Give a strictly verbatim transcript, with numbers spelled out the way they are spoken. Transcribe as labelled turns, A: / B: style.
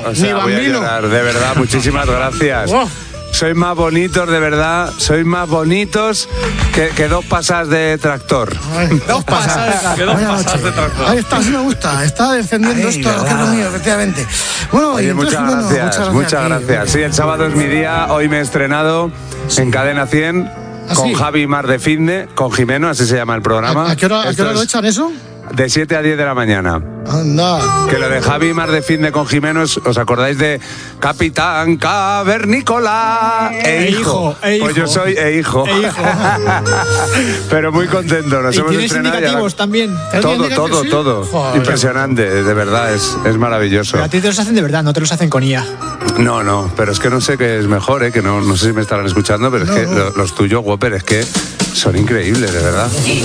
A: o sea, voy a llorar, de verdad, muchísimas gracias. Oh. Sois más bonitos, de verdad, sois más bonitos que, que dos pasas de tractor.
B: Ay, dos pasas, que dos pasas de tractor. Ahí está, sí me gusta, está defendiendo Ay, esto, lo que es lo mío, efectivamente.
A: Bueno, Oye, muchas, gracias, muchas gracias, muchas gracias. Sí, el sábado es mi día, hoy me he estrenado sí. en Cadena cien ¿Ah, con sí? Javi Mar de Finde, con Jimeno, así se llama el programa.
B: ¿A, a qué hora, ¿a qué hora lo echan eso?
A: De siete a diez de la mañana.
B: Anda.
A: Que lo de Javi Mar de Finde con Jiménez, ¿os acordáis de Capitán Cavernícola? E hijo. E hijo. Pues yo soy e hijo.
B: E hijo.
A: Pero muy contento. Nos
C: ¿Y
A: hemos
C: tienes
A: estrenado
C: indicativos ya. también?
A: Todo, todo, sí? todo. Joder. Impresionante, de verdad, es, es maravilloso.
C: Pero a ti te los hacen de verdad, no te los hacen con I A.
A: No, no, pero es que no sé qué es mejor, ¿eh? Que no, no sé si me estarán escuchando, pero no, es que no. los tuyos, Whopper, es que son increíbles, de verdad.